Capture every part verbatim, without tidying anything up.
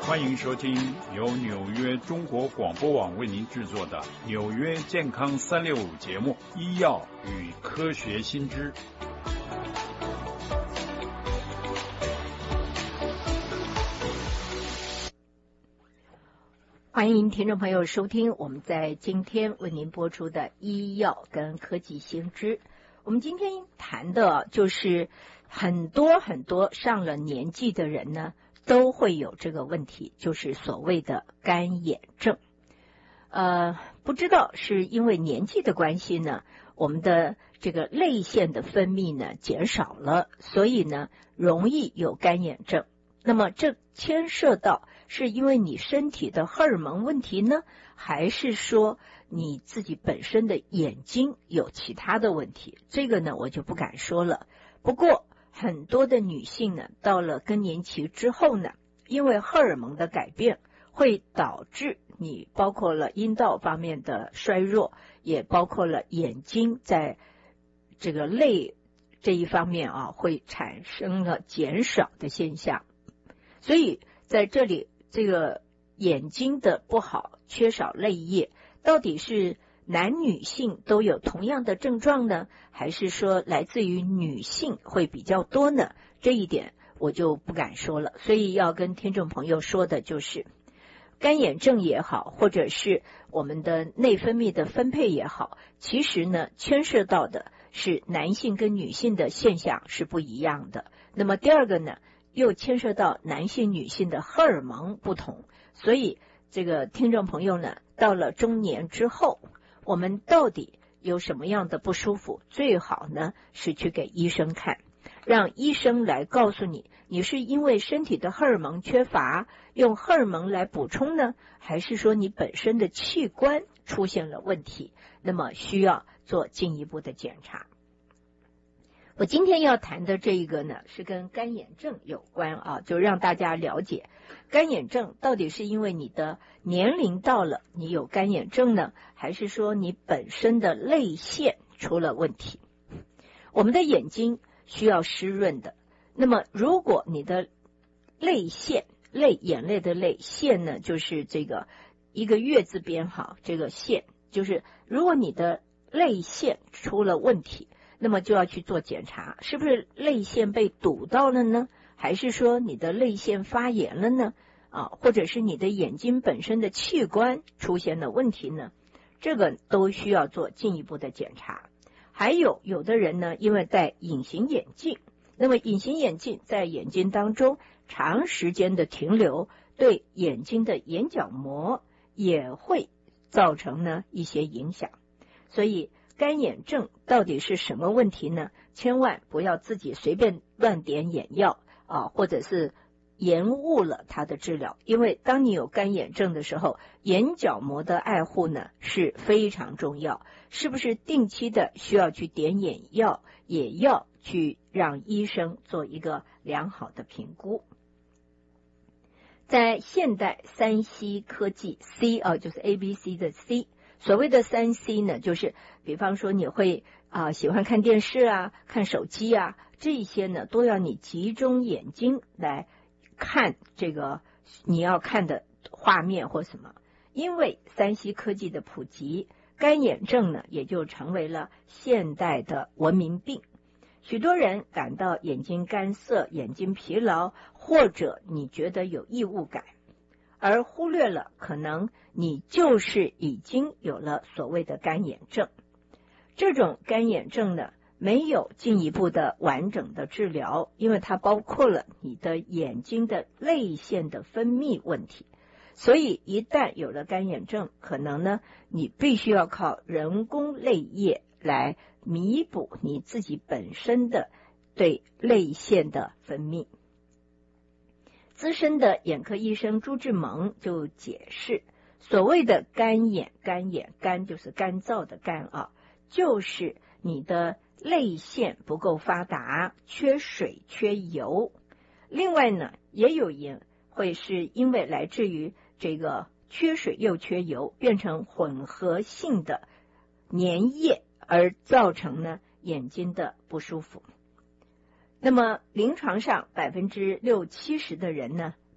欢迎收听由纽约中国广播网为您制作的《纽约健康三六五》节目《医药与科学新知》。 欢迎听众朋友收听我们在今天为您播出的医药跟科技新知。我们今天谈的就是很多很多上了年纪的人呢都会有这个问题，就是所谓的干眼症。呃，不知道是因为年纪的关系呢，我们的这个泪腺的分泌呢减少了，所以呢容易有干眼症。那么这牵涉到是因为你身体的荷尔蒙问题呢，还是说你自己本身的眼睛有其他的问题？这个呢我就不敢说了。不过很多的女性呢，到了更年期之后呢，因为荷尔蒙的改变，会导致你包括了阴道方面的衰弱，也包括了眼睛在这个泪这一方面啊，会产生了减少的现象。所以在这里，这个眼睛的不好，缺少泪液，到底是男女性都有同样的症状呢，还是说来自于女性会比较多呢？这一点我就不敢说了。所以要跟听众朋友说的就是干眼症也好，或者是我们的内分泌的分配也好，其实呢牵涉到的是男性跟女性的现象是不一样的。那么第二个呢，又牵涉到男性女性的荷尔蒙不同。所以这个听众朋友呢，到了中年之后，我们到底有什么样的不舒服，最好呢是去给医生看，让医生来告诉你，你是因为身体的荷尔蒙缺乏，用荷尔蒙来补充呢，还是说你本身的器官出现了问题，那么需要做进一步的检查。我今天要谈的这一个呢，是跟干眼症有关啊，就让大家了解干眼症到底是因为你的年龄到了你有干眼症呢，还是说你本身的泪腺出了问题。我们的眼睛需要湿润的，那么如果你的泪腺，泪眼泪的泪，腺呢就是这个一个月字边哈，这个腺就是如果你的泪腺出了问题，那么就要去做检查，是不是泪腺被堵到了呢？还是说你的泪腺发炎了呢？啊，或者是你的眼睛本身的器官出现了问题呢？这个都需要做进一步的检查。还有有的人呢，因为戴隐形眼镜，那么隐形眼镜在眼睛当中长时间的停留，对眼睛的眼角膜也会造成呢一些影响。所以干眼症到底是什么问题呢？千万不要自己随便乱点眼药啊，或者是延误了它的治疗。因为当你有干眼症的时候，眼角膜的爱护呢是非常重要，是不是定期的需要去点眼药，也要去让医生做一个良好的评估。在现代三 C 科技 C 啊，就是 A B C 的 C，所谓的三 C 呢，就是比方说你会啊、呃、喜欢看电视啊，看手机啊，这些呢都要你集中眼睛来看这个你要看的画面或什么。因为三 C 科技的普及，干眼症呢也就成为了现代的文明病。许多人感到眼睛干涩、眼睛疲劳，或者你觉得有异物感，而忽略了可能你就是已经有了所谓的干眼症。这种干眼症呢，没有进一步的完整的治疗，因为它包括了你的眼睛的泪腺的分泌问题。所以一旦有了干眼症，可能呢你必须要靠人工泪液来弥补你自己本身的对泪腺的分泌。资深的眼科医生朱志蒙就解释，所谓的干眼，干眼干就是干燥的干啊，就是你的泪腺不够发达，缺水缺油。另外呢，也有人会是因为来自于这个缺水又缺油，变成混合性的粘液，而造成呢眼睛的不舒服。那么临床上百分之六七十的人呢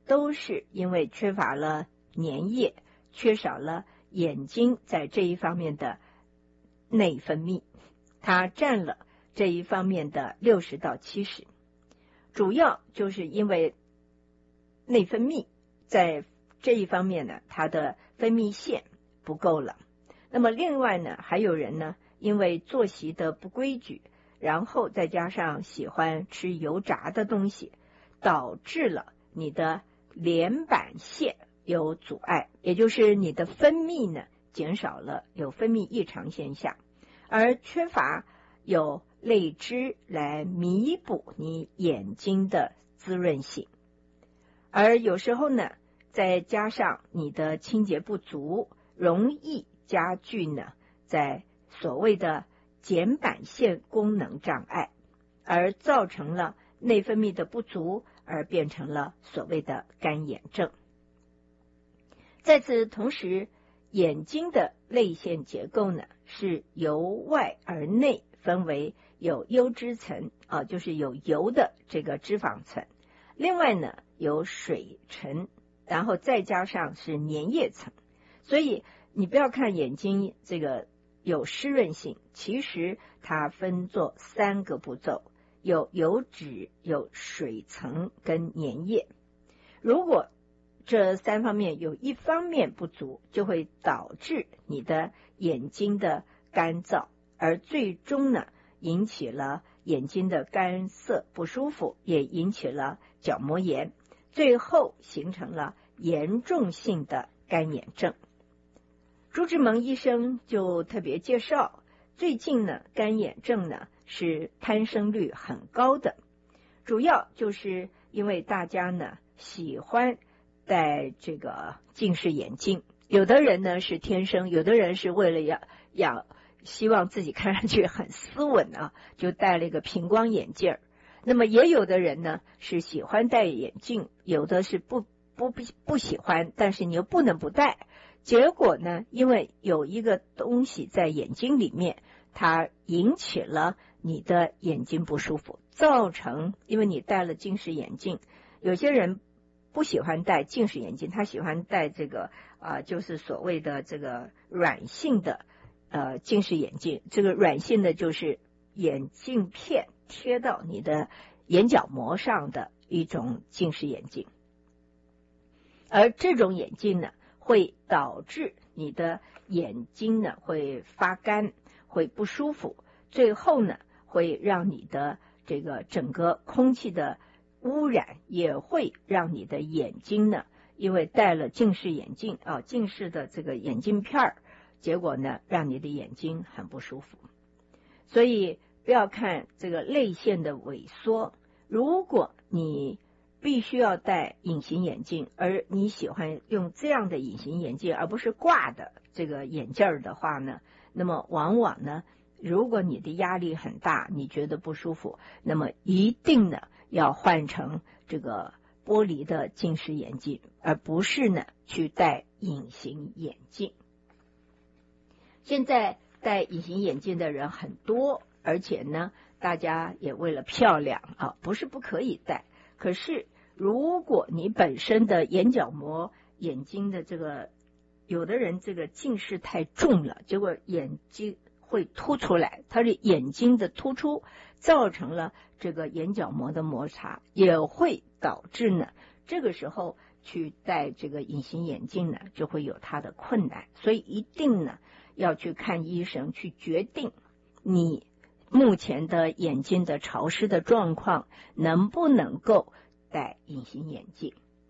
都是因为缺乏了粘液，缺少了眼睛在这一方面的内分泌，它占了这一方面的六十到七十，主要就是因为内分泌在这一方面呢，它的分泌腺不够了。那么另外呢，还有人呢，因为作息的不规矩，然后再加上喜欢吃油炸的东西，导致了你的连板腺有阻碍，也就是你的分泌呢减少了，有分泌异常现象，而缺乏有泪汁来弥补你眼睛的滋润性。而有时候呢，再加上你的清洁不足，容易加剧呢在所谓的睑板腺功能障碍，而造成了内分泌的不足，而变成了所谓的干眼症。在此同时，眼睛的泪腺结构呢是由外而内分为有油脂层啊，就是有油的这个脂肪层，另外呢有水层，然后再加上是粘液层。所以你不要看眼睛这个有湿润性，其实它分作三个步骤，有油脂、有水层跟粘液。如果这三方面有一方面不足，就会导致你的眼睛的干燥，而最终呢引起了眼睛的干涩不舒服，也引起了角膜炎，最后形成了严重性的干眼症。朱志蒙医生就特别介绍，最近呢干眼症呢是攀升率很高的，主要就是因为大家呢喜欢戴这个近视眼镜，有的人呢是天生，有的人是为了要要希望自己看上去很斯文啊，就戴了一个平光眼镜。那么也有的人呢是喜欢戴眼镜，有的是不不不不喜欢，但是你又不能不戴。结果呢，因为有一个东西在眼睛里面，它引起了你的眼睛不舒服，造成因为你戴了近视眼镜，有些人不喜欢戴近视眼镜，他喜欢戴这个啊、呃，就是所谓的这个软性的呃近视眼镜。这个软性的就是眼镜片贴到你的眼角膜上的一种近视眼镜，而这种眼镜呢，会导致你的眼睛呢会发干，会不舒服，最后呢会让你的这个整个空气的污染，也会让你的眼睛呢，因为戴了近视眼镜啊，近视的这个眼镜片儿，结果呢让你的眼睛很不舒服。所以不要看这个泪腺的萎缩，如果你必须要戴隐形眼镜，而你喜欢用这样的隐形眼镜而不是挂的这个眼镜的话呢，那么往往呢，如果你的压力很大，你觉得不舒服，那么一定呢要换成这个玻璃的近视眼镜，而不是呢去戴隐形眼镜。现在戴隐形眼镜的人很多，而且呢大家也为了漂亮啊，不是不可以戴，可是如果你本身的眼角膜眼睛的这个，有的人这个近视太重了，结果眼睛会凸出来，他的眼睛的突出造成了这个眼角膜的摩擦，也会导致呢这个时候去戴这个隐形眼镜呢就会有它的困难。所以一定呢要去看医生，去决定你目前的眼睛的潮湿的状况能不能够戴隐形眼镜。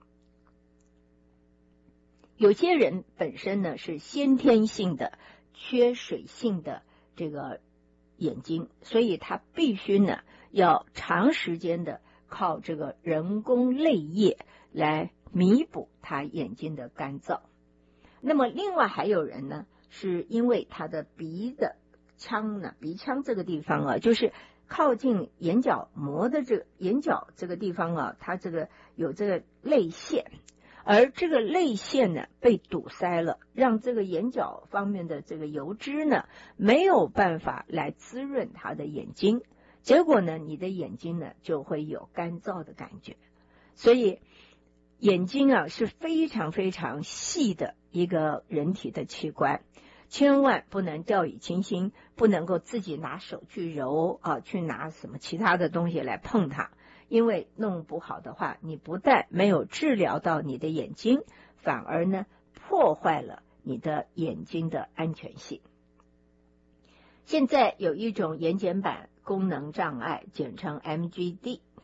有些人本身呢是先天性的缺水性的这个眼睛，所以他必须呢要长时间的靠这个人工泪液来弥补他眼睛的干燥。那么另外还有人呢是因为他的鼻的腔呢，鼻腔这个地方啊，就是靠近眼角膜的这个眼角这个地方啊，它这个有这个泪腺，而这个泪腺呢被堵塞了，让这个眼角方面的这个油脂呢没有办法来滋润它的眼睛，结果呢你的眼睛呢就会有干燥的感觉。所以眼睛啊是非常非常细的一个人体的器官，千万不能掉以轻心，不能够自己拿手去揉啊，去拿什么其他的东西来碰它，因为弄不好的话，你不但没有治疗到你的眼睛，反而呢破坏了你的眼睛的安全性。现在有一种眼睑板功能障碍，简称 M G D，